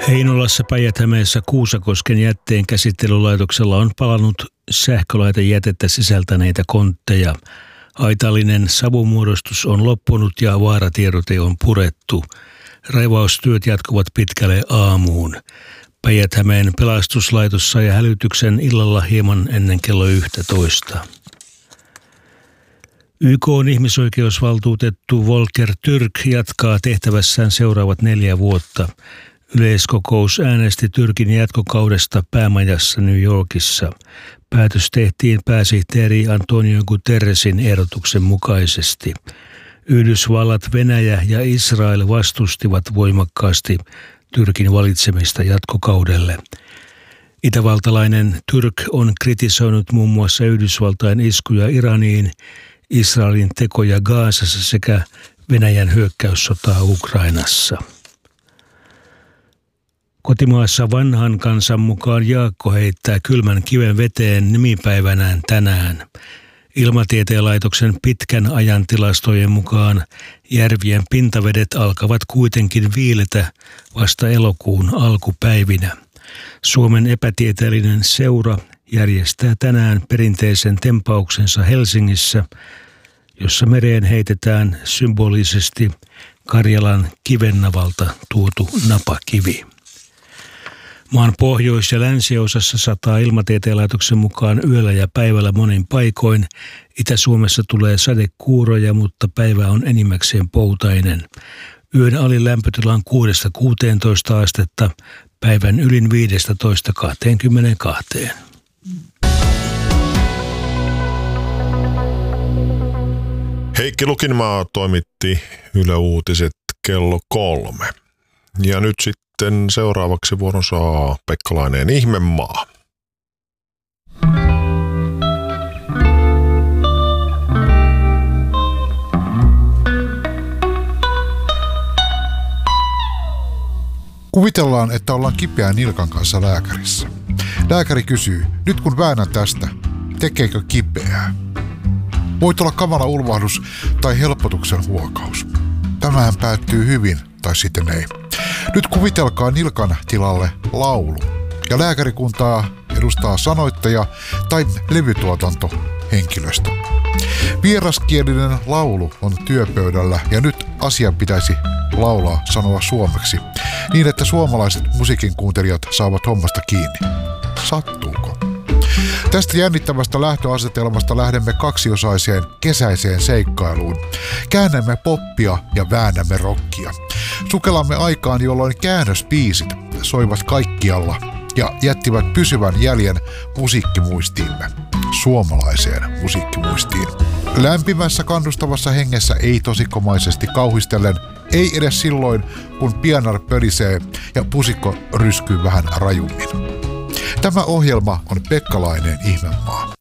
Heinolassa Päijät-Hämeessä Kuusakosken jätteen käsittelylaitoksella on palannut sähkölaitejätettä sisältäneitä kontteja. Haitallinen savumuodostus on loppunut ja vaaratiedote on purettu. Raivaustyöt jatkuvat pitkälle aamuun. Päijät-Hämeen pelastuslaitos sai hälytyksen illalla hieman ennen kello 11. YK:n ihmisoikeusvaltuutettu Volker Türk jatkaa tehtävässään seuraavat 4 vuotta. Yleiskokous äänesti Türkin jatkokaudesta päämajassa New Yorkissa. Päätös tehtiin pääsihteeri Antonio Guterresin ehdotuksen mukaisesti. Yhdysvallat, Venäjä ja Israel vastustivat voimakkaasti Türkin valitsemista jatkokaudelle. Itävaltalainen Türk on kritisoinut muun muassa Yhdysvaltain iskuja Iraniin, Israelin tekoja Gazassa sekä Venäjän hyökkäyssotaa Ukrainassa. Kotimaassa vanhan kansan mukaan Jaakko heittää kylmän kiven veteen nimipäivänään tänään. Ilmatieteen laitoksen pitkän ajan tilastojen mukaan järvien pintavedet alkavat kuitenkin viiletä vasta elokuun alkupäivinä. Suomen epätieteellinen seura järjestää tänään perinteisen tempauksensa Helsingissä, jossa mereen heitetään symbolisesti Karjalan kivennavalta tuotu napakivi. Maan pohjois- ja länsiosassa sataa Ilmatieteen laitoksen mukaan yöllä ja päivällä monin paikoin. Itä-Suomessa tulee sadekuuroja, mutta päivä on enimmäkseen poutainen. Yön alin lämpötila on 6-16 astetta, päivän ylin 15-22. Heikki Lukinmaa toimitti Yle Uutiset kello 3. Ja nyt sitten seuraavaksi vuoron saa Pekkalainen Ihmemaa. Kuvitellaan, että ollaan kipeän nilkan kanssa lääkärissä. Lääkäri kysyy, nyt kun väännän tästä, tekeekö kipeää? Voit olla kamala ulvahdus tai helpotuksen huokaus. Tämähän päättyy hyvin, tai sitten ei. Nyt kuvitelkaa nilkan tilalle laulu. Ja lääkärikuntaa edustaa sanoittaja tai levytuotantohenkilöstö. Vieraskielinen laulu on työpöydällä ja nyt asian pitäisi sanoa suomeksi, niin että suomalaiset musiikin kuuntelijat saavat hommasta kiinni. Sattuuko? Tästä jännittävästä lähtöasetelmasta lähdemme kaksiosaiseen kesäiseen seikkailuun. Käännämme poppia ja väännämme rockia. Sukellamme aikaan, jolloin käännösbiisit soivat kaikkialla ja jättivät pysyvän jäljen musiikkimuistiimme. Suomalaiseen musiikkimuistiin. Lämpimässä kannustavassa hengessä ei tosikomaisesti kauhistellen, ei edes silloin, kun pianar pölisee ja pusikko ryskyy vähän rajummin. Tämä ohjelma on Pekkalainen Ihmemaa.